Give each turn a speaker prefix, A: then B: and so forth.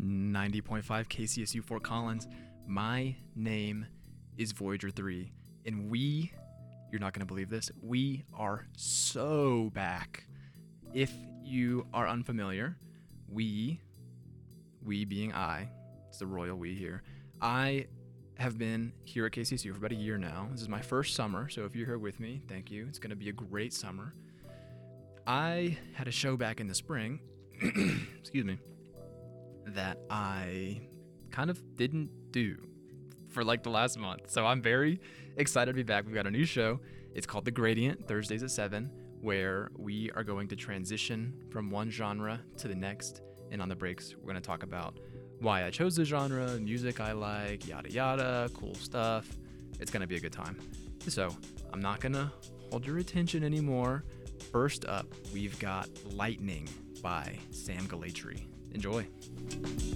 A: 90.5 KCSU Fort Collins. My name is Voyager 3, and you're not going to believe this, we are so back. If you are unfamiliar, we being I, it's the royal we here, I have been here at KCSU for about a year now. This is my first summer, so if you're here with me, thank you. It's going to be a great summer. I had a show back in the spring, excuse me, that I kind of didn't do for like the last month. So I'm very excited to be back. We've got a new show. It's called The Gradient, Thursdays at 7, where we are going to transition from one genre to the next. And on the breaks, we're going to talk about why I chose the genre, music I like, yada yada, cool stuff. It's going to be a good time. So I'm not going to hold your attention anymore. First up, we've got Lightning by Sam Galatry. Enjoy.